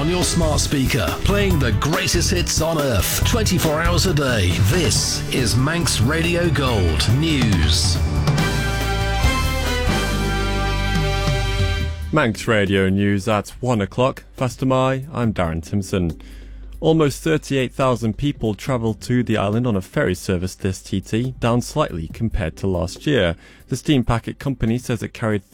on your smart speaker, playing the greatest hits on earth, 24 hours a day. This is Manx Radio Gold News. Manx Radio News at 1 o'clock. Faster my, I'm Darren Timson. Almost 38,000 people travelled to the island on a ferry service this TT, down slightly compared to last year. The steam packet company says it carried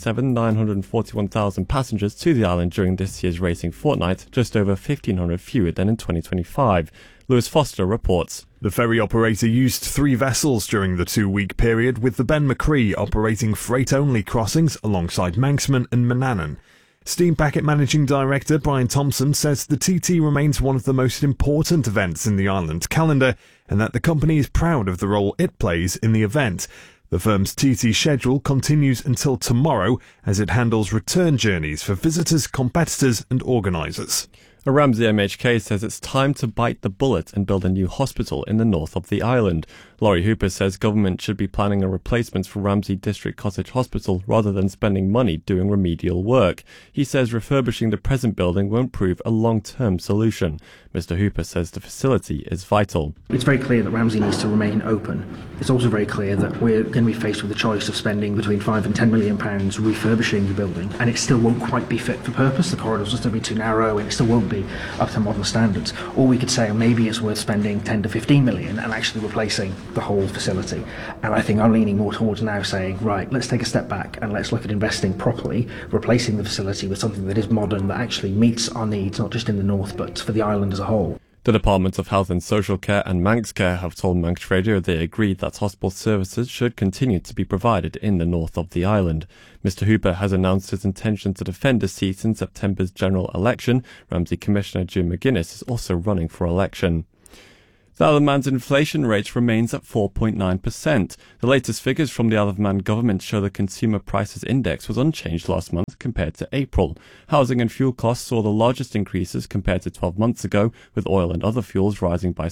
941,000 passengers to the island during this year's racing fortnight, just over 1,500 fewer than in 2025. Lewis Foster reports. The ferry operator used 3 vessels during the 2-week period, with the Ben McCree operating freight-only crossings alongside Manxman and Manannan. Steam Packet Managing Director Brian Thompson says the TT remains one of the most important events in the island's calendar and that the company is proud of the role it plays in the event. The firm's TT schedule continues until tomorrow as it handles return journeys for visitors, competitors and organisers. A Ramsey MHK says it's time to bite the bullet and build a new hospital in the north of the island. Laurie Hooper says government should be planning a replacement for Ramsey District Cottage Hospital rather than spending money doing remedial work. He says refurbishing the present building won't prove a long-term solution. Mr Hooper says the facility is vital. It's very clear that Ramsey needs to remain open. It's also very clear that we're going to be faced with the choice of spending between £5 and £10 million refurbishing the building, and it still won't quite be fit for purpose. The corridors will still be too narrow and it still won't be up to modern standards. Or we could say maybe it's worth spending 10 to 15 million and actually replacing the whole facility. And I think I'm leaning more towards now saying, right, let's take a step back and let's look at investing properly, replacing the facility with something that is modern, that actually meets our needs, not just in the north, but for the island as a whole. The Department of Health and Social Care and Manx Care have told Manx Radio they agreed that hospital services should continue to be provided in the north of the island. Mr Hooper has announced his intention to defend a seat in September's general election. Ramsey Commissioner Jim McGuinness is also running for election. The Isle of Man's inflation rate remains at 4.9%. The latest figures from the Isle of Man government show the Consumer Prices Index was unchanged last month compared to April. Housing and fuel costs saw the largest increases compared to 12 months ago, with oil and other fuels rising by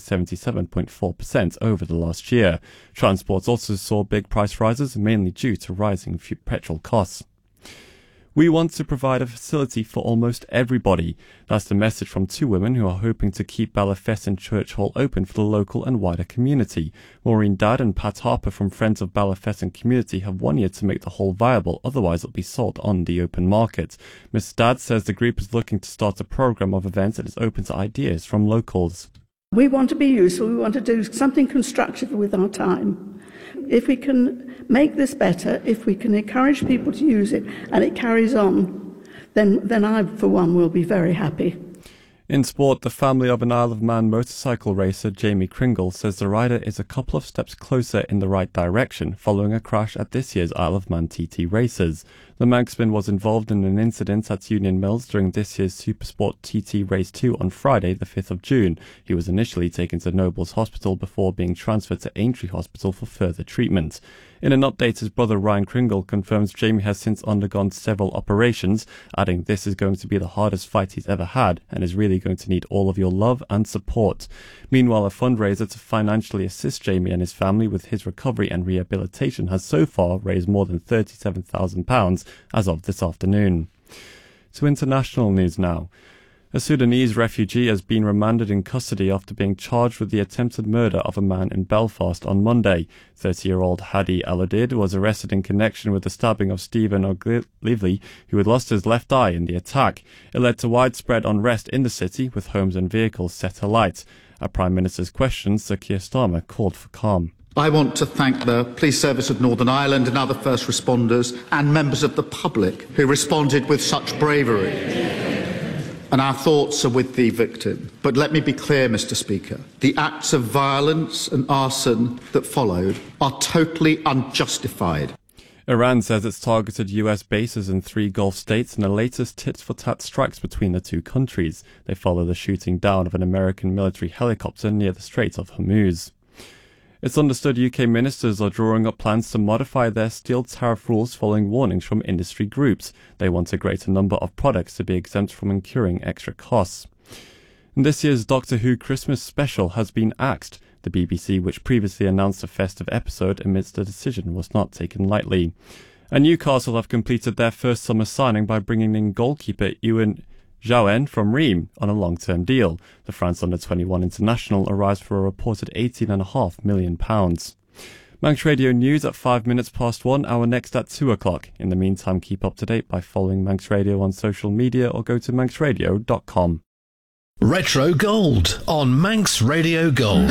77.4% over the last year. Transports also saw big price rises, mainly due to rising petrol costs. We want to provide a facility for almost everybody. That's the message from 2 women who are hoping to keep Ballafesson Church Hall open for the local and wider community. Maureen Dadd and Pat Harper from Friends of Ballafesson Community have 1 year to make the hall viable, otherwise it'll be sold on the open market. Ms Dadd says the group is looking to start a programme of events that is open to ideas from locals. We want to be useful, we want to do something constructive with our time. If we can make this better, if we can encourage people to use it and it carries on, then I, for one, will be very happy. In sport, the family of an Isle of Man motorcycle racer, Jamie Kringle, says the rider is a couple of steps closer in the right direction following a crash at this year's Isle of Man TT races. The Manxman was involved in an incident at Union Mills during this year's Supersport TT Race 2 on Friday, the 5th of June. He was initially taken to Nobles Hospital before being transferred to Aintree Hospital for further treatment. In an update, his brother Ryan Kringle confirms Jamie has since undergone several operations, adding this is going to be the hardest fight he's ever had and is really going to need all of your love and support. Meanwhile, a fundraiser to financially assist Jamie and his family with his recovery and rehabilitation has so far raised more than £37,000 as of this afternoon. To international news now. A Sudanese refugee has been remanded in custody after being charged with the attempted murder of a man in Belfast on Monday. 30-year-old Hadi Al-Odid was arrested in connection with the stabbing of Stephen O'Leary, who had lost his left eye in the attack. It led to widespread unrest in the city, with homes and vehicles set alight. At Prime Minister's questions, Sir Keir Starmer called for calm. I want to thank the Police Service of Northern Ireland and other first responders and members of the public who responded with such bravery. And our thoughts are with the victim. But let me be clear, Mr. Speaker, the acts of violence and arson that followed are totally unjustified. Iran says it's targeted US bases in 3 Gulf states in the latest tit-for-tat strikes between the 2 countries. They follow the shooting down of an American military helicopter near the Strait of Hormuz. It's understood UK ministers are drawing up plans to modify their steel tariff rules following warnings from industry groups. They want a greater number of products to be exempt from incurring extra costs. And this year's Doctor Who Christmas special has been axed. The BBC, which previously announced a festive episode amidst the decision, was not taken lightly. And Newcastle have completed their first summer signing by bringing in goalkeeper Ewan Jaouen from Reims on a long-term deal. The France under-21 international arrives for a reported £18.5 million. Manx Radio News at 5 minutes past 1, our next at 2 o'clock. In the meantime, keep up to date by following Manx Radio on social media or go to manxradio.com. Retro Gold on Manx Radio Gold.